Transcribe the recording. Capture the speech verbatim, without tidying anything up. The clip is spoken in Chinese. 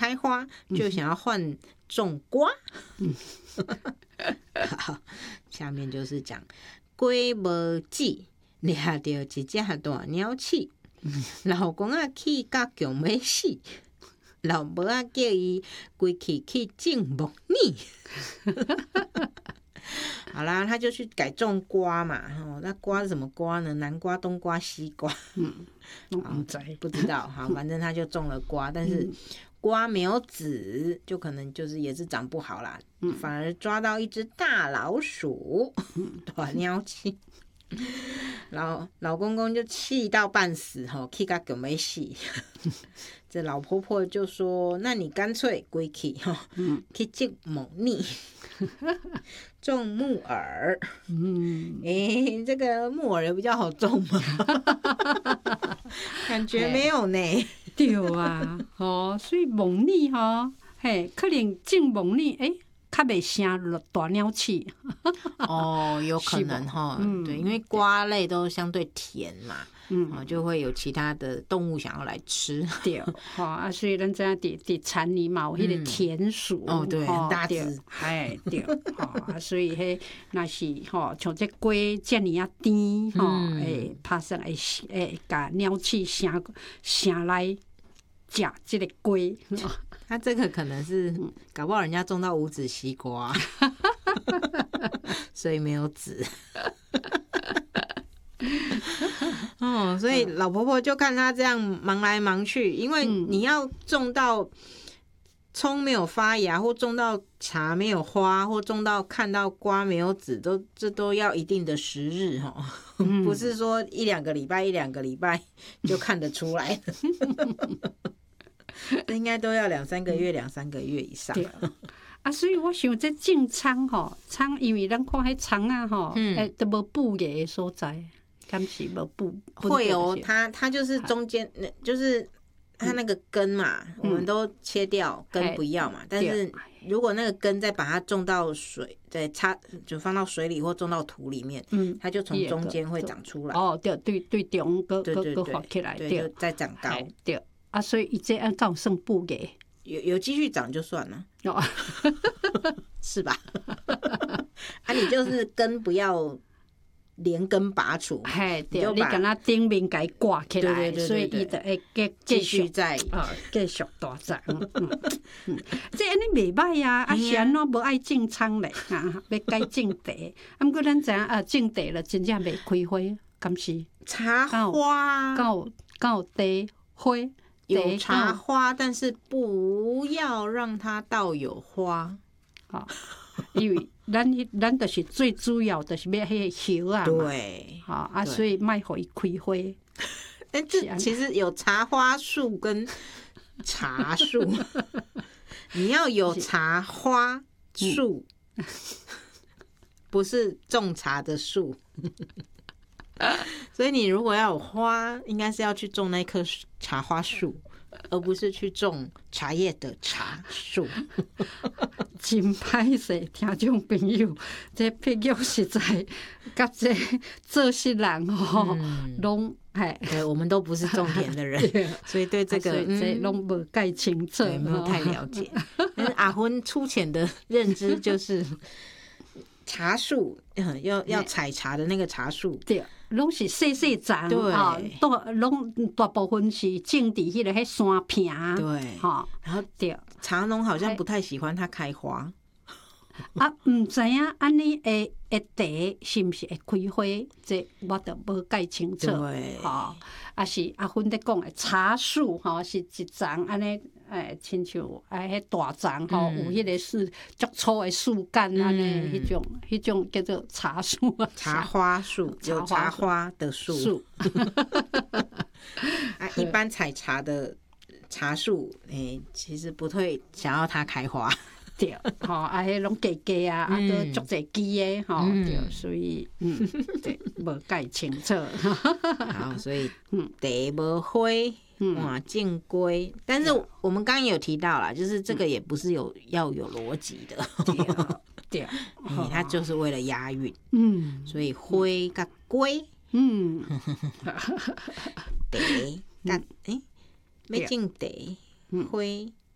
开花，就想要换种瓜。嗯，好，下面就是讲瓜无籽，掠到一只大鸟鼠，老公啊去甲强要死，老母啊叫伊规气去种木耳。好啦，他就去改种瓜嘛，哦，那瓜是什么瓜呢？南瓜、东瓜、西瓜， 嗯，不知不知道。好，反正他就种了瓜，但是瓜没有籽，就可能就是也是长不好啦，嗯、反而抓到一只大老鼠，大鸟鼠。老老公公就气到半死，吼，气到狗没死。这老婆婆就说：“那你干脆归去，吼，嗯、去种木耳，种木耳。嗯，哎、欸，这个木耳比较好种吗？感觉没有呢。 对啊，哦，所以木耳吼，嘿，可能种木耳，哎、欸。”较袂生大鸟鼠哦，有可能哈，嗯、对，因为瓜类都相对甜嘛，嗯、哦，就会有其他的动物想要来吃。 对，吼啊，所以咱知影伫伫田里嘛有迄个田鼠、 嗯，哦，对，很大只， 哎，对，吼啊，所以迄若是吼像这瓜遮尔啊甜，吼，诶，拍算会诶，甲鸟鼠生生来食这个瓜。 他这个可能是搞不好人家种到无籽西瓜，所以没有籽。哦，所以老婆婆就看他这样忙来忙去，因为你要种到葱没有发芽，或种到茶没有花，或种到看到瓜没有籽，都这都要一定的时日哈，嗯、不是说一两个礼拜一两个礼拜就看得出来的。应该都要两三个月，两、嗯、三个月以上。 对啊，所以我想这种葱吼，葱因为咱看迄葱啊吼，诶、嗯，都无布叶的所在，敢是无布？ 会哦，它它就是中间，就是它那个根嘛，嗯、我们都切掉，根不要嘛。但是如果那个根再把它种到水，再插就放到水里或种到土里面，嗯，它就从中间会长出来。 哦，对对对，中个个个发起来， 对，就再长高， 对。啊，所以伊这按照算布嘅， 有有继续长就算了，哦、是吧？啊，你就是根不要连根拔除， 嘿，对，你敢若顶面给挂起来， 对对对对对， 所以伊就会继继续在啊继续大长。嗯嗯，这安尼袂歹啊，啊是安怎无爱种葱咧？啊，要改种茶，啊，毋过咱知影啊，种茶了真正袂开花，敢是？ 茶花， 敢有敢有茶花？ 有茶花，但是不要让它到有花， 哦，因为咱咱就是最主要就是要迄个叶啊嘛， 对， 好啊，所以莫互伊开花。 但这其实有茶花树跟茶树，你要有茶花树，嗯、不是种茶的树。所以你如果要有花，应该是要去种那棵茶花树，而不是去种茶叶的茶树。 真歹势，听众朋友，这配角实在甲这做事人吼，拢哎， 对，我们都不是种田的人，所以对这个这拢无介清楚， 没有太了解。但是阿昏粗浅的认知就是茶树，要要采茶的那个茶树， 对。拢是细细长，啊，都拢大部分是种伫迄个迄山坪， 对， 哈， 然后对，茶农好像不太喜欢它开花， 啊，毋知影安尼会会茶是毋是会开花，这我都无介清楚， 对， 哈，啊是阿芬咧讲的茶树，吼是一丛安尼。哎，亲像哎，迄大丛吼，有迄个树足粗的树干安尼，迄种迄种叫做茶树啊， 茶花树，有茶花的树。啊，一般采茶的茶树，哎，其实不会想要它开花。 对，吼啊，迄拢低低啊，啊，都足侪枝的吼，对，所以嗯，对，无介清楚。 好，所以茶无花。哇，正规，但是我们刚刚也有提到啦，就是这个也不是有要有逻辑的， 对， 它就是为了押韵，嗯，所以灰跟龟，嗯，茶跟哎，要种茶，灰